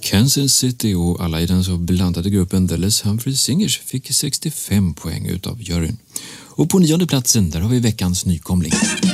Kansas City och alla i den så blandade gruppen The Les Humphrey Singers fick 65 poäng utav juryn. Och på 9:e platsen där har vi veckans nykomling.